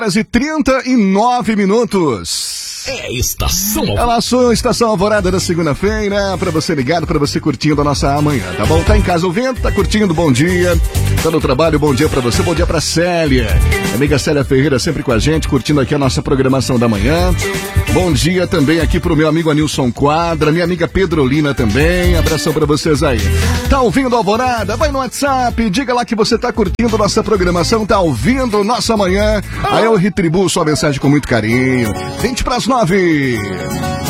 horas e 39 minutos. É Estação Alvorada. É a nossa Estação Alvorada da segunda-feira, pra você ligado, pra você curtindo a nossa amanhã, tá bom? Tá em casa ouvindo, tá curtindo, bom dia. Tá no trabalho, bom dia pra você, bom dia pra Célia. Amiga Célia Ferreira sempre com a gente, curtindo aqui a nossa programação da manhã. Bom dia também aqui pro meu amigo Anilson Quadra, minha amiga Pedrolina também, abração pra vocês aí. Tá ouvindo a Alvorada? Vai no WhatsApp, diga lá que você tá curtindo nossa programação, tá ouvindo nossa manhã. Aí eu retribuo sua mensagem com muito carinho. 20 pras 9.